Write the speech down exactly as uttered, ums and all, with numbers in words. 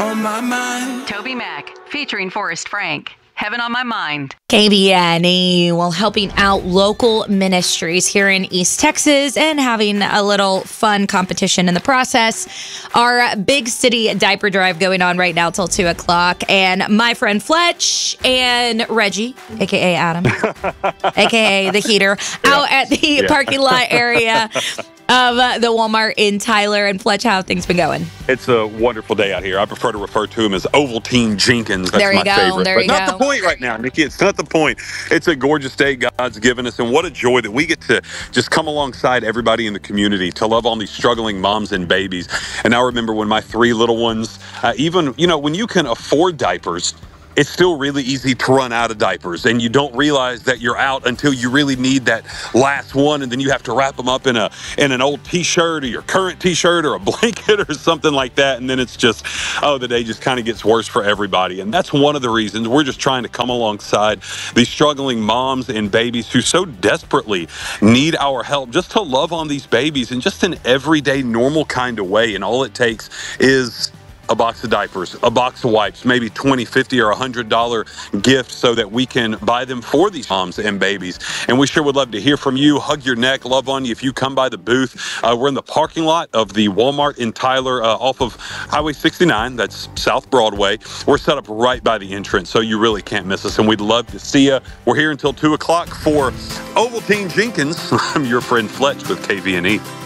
on my mind. Toby Mac, featuring Forrest Frank. Heaven on My Mind. K V N E, well, helping out local ministries here in East Texas and having a little fun competition in the process. Our big city diaper drive going on right now till two o'clock. And my friend Fletch and Reggie, a k a. Adam, a k a the heater, yeah. out at the yeah. parking lot area of uh, the Walmart in Tyler. And Fletch, how have things been going? It's a wonderful day out here. I prefer to refer to him as Ovaltine Jenkins. That's there you my go. favorite. There but you not go. the point right now, Nikki. It's not the point. It's a gorgeous day God's given us, and what a joy that we get to just come alongside everybody in the community to love on these struggling moms and babies. And I remember when my three little ones, uh, even, you know, when you can afford diapers, it's still really easy to run out of diapers, and you don't realize that you're out until you really need that last one, and then you have to wrap them up in a in an old t-shirt or your current t-shirt or a blanket or something like that, and then it's just, oh, the day just kind of gets worse for everybody. And that's one of the reasons we're just trying to come alongside these struggling moms and babies who so desperately need our help just to love on these babies in just an everyday, normal kind of way. And all it takes is a box of diapers, a box of wipes, maybe twenty, fifty, or one hundred dollar gift so that we can buy them for these moms and babies. And we sure would love to hear from you, hug your neck, love on you if you come by the booth. Uh, we're in the parking lot of the Walmart in Tyler uh, off of Highway sixty-nine. That's South Broadway. We're set up right by the entrance, so you really can't miss us, and we'd love to see you. We're here until two o'clock for Ovaltine Jenkins. I'm your friend Fletch with K V N E.